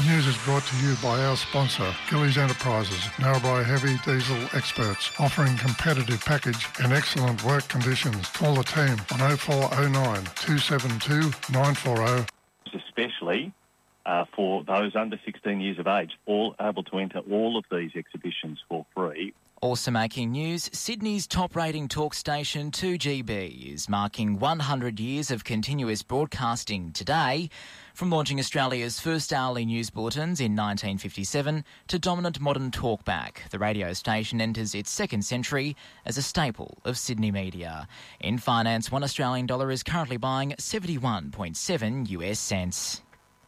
News is brought to you by our sponsor, Gillies Enterprises, Narrabri heavy diesel experts, offering competitive package and excellent work conditions. Call the team on 0409 272 940. Especially for those under 16 years of age, all able to enter all of these exhibitions for free. Also making news, Sydney's top-rating talk station 2GB is marking 100 years of continuous broadcasting today. From launching Australia's first hourly news bulletins in 1957 to dominant modern talkback, the radio station enters its second century as a staple of Sydney media. In finance, $1 Australian is currently buying 71.7 US cents.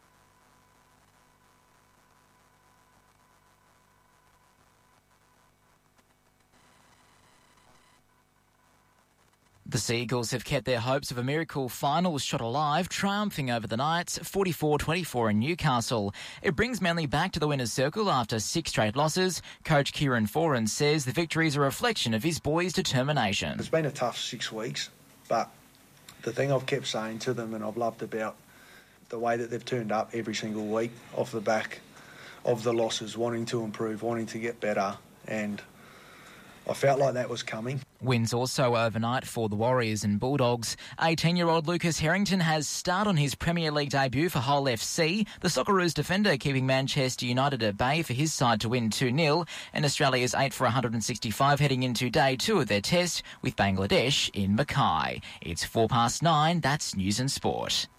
The Seagulls have kept their hopes of a miracle finals shot alive, triumphing over the Knights 44-24 in Newcastle. It brings Manly back to the winner's circle after 6 straight losses. Coach Kieran Foran says the victory is a reflection of his boys' determination. It's been a tough 6 weeks, but the thing I've kept saying to them and I've loved about the way that they've turned up every single week off the back of the losses, wanting to improve, wanting to get better, and I felt like that was coming. Wins also overnight for the Warriors and Bulldogs. 18-year-old Lucas Harrington has starred on his Premier League debut for Hull FC. The Socceroos defender keeping Manchester United at bay for his side to win 2-0. And Australia's 8 for 165 heading into day 2 of their test with Bangladesh in Mackay. It's 9:04. That's News and Sport.